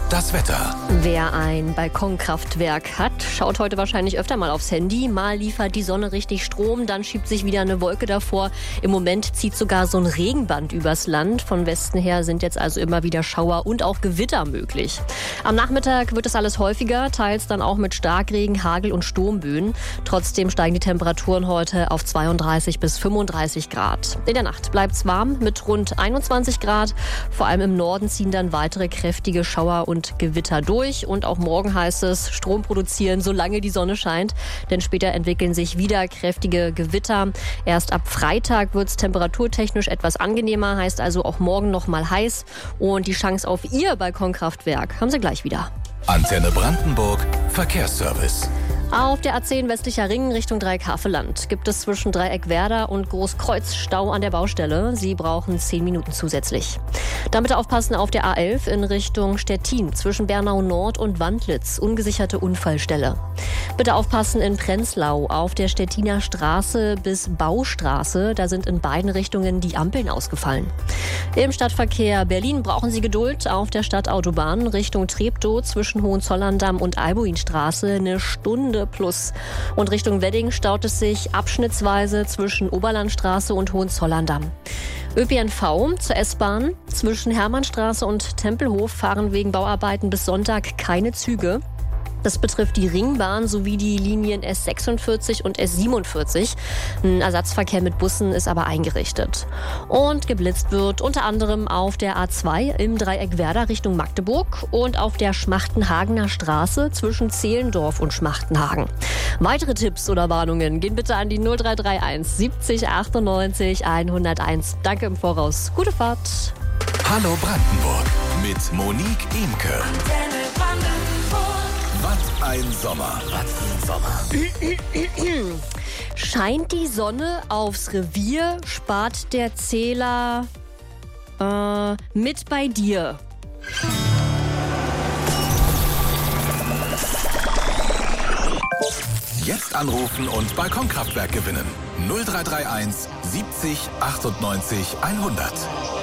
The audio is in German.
Das Wetter. Wer ein Balkonkraftwerk hat, schaut heute wahrscheinlich öfter mal aufs Handy. Mal liefert die Sonne richtig Strom, dann schiebt sich wieder eine Wolke davor. Im Moment zieht sogar so ein Regenband übers Land. Von Westen her sind jetzt also immer wieder Schauer und auch Gewitter möglich. Am Nachmittag wird es alles häufiger, teils dann auch mit Starkregen, Hagel und Sturmböen. Trotzdem steigen die Temperaturen heute auf 32 bis 35 Grad. In der Nacht bleibt es warm mit rund 21 Grad. Vor allem im Norden ziehen dann weitere kräftige Schauer und Gewitter durch. Und auch morgen heißt es, Strom produzieren, solange die Sonne scheint. Denn später entwickeln sich wieder kräftige Gewitter. Erst ab Freitag wird es temperaturtechnisch etwas angenehmer, heißt also auch morgen noch mal heiß. Und die Chance auf Ihr Balkonkraftwerk haben Sie gleich wieder. Antenne Brandenburg, Verkehrsservice. Auf der A10 westlicher Ring Richtung Dreieck-Havelland gibt es zwischen Dreieck-Werda und Großkreuz Stau an der Baustelle. Sie brauchen 10 Minuten zusätzlich. Dann bitte aufpassen auf der A11 in Richtung Stettin zwischen Bernau Nord und Wandlitz. Ungesicherte Unfallstelle. Bitte aufpassen in Prenzlau auf der Stettiner Straße bis Baustraße. Da sind in beiden Richtungen die Ampeln ausgefallen. Im Stadtverkehr Berlin brauchen Sie Geduld auf der Stadtautobahn Richtung Treptow zwischen Hohenzollern-Damm und Albuinstraße eine Stunde plus. Und Richtung Wedding staut es sich abschnittsweise zwischen Oberlandstraße und Hohenzollern-Damm. ÖPNV zur S-Bahn zwischen Hermannstraße und Tempelhof fahren wegen Bauarbeiten bis Sonntag keine Züge. Das betrifft die Ringbahn sowie die Linien S46 und S47. Ein Ersatzverkehr mit Bussen ist aber eingerichtet. Und geblitzt wird unter anderem auf der A2 im Dreieck Werda Richtung Magdeburg und auf der Schmachtenhagener Straße zwischen Zehlendorf und Schmachtenhagen. Weitere Tipps oder Warnungen gehen bitte an die 0331 70 98 101. Danke im Voraus. Gute Fahrt. Hallo Brandenburg mit Monique Imke. Was ein Sommer. Scheint die Sonne aufs Revier, spart der Zähler mit bei dir. Jetzt anrufen und Balkonkraftwerk gewinnen. 0331 70 98 100.